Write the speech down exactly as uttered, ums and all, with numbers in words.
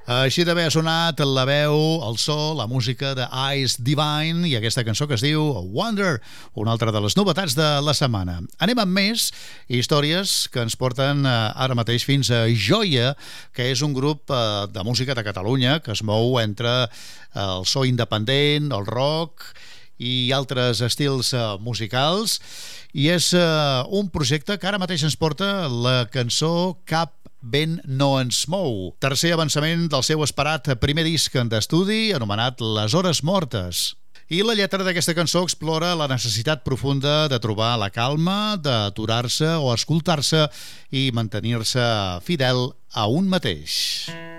Així d'haver sonat la veu, el so, la música de Ice Divine i aquesta cançó que es diu Wonder, una altra de les novetats de la setmana. Anem amb més històries que ens porten ara mateix fins a Joia, que és un grup de música de Catalunya que es mou entre el so independent, el rock i altres estils musicals, i és un projecte que ara mateix ens porta la cançó Cap Vent no ens mou, tercer avançament del seu esperat primer disc d'estudi anomenat Les hores mortes. I la lletra d'aquesta cançó explora la necessitat profunda de trobar la calma, d'aturar-se o escoltar-se i mantenir-se fidel a un mateix.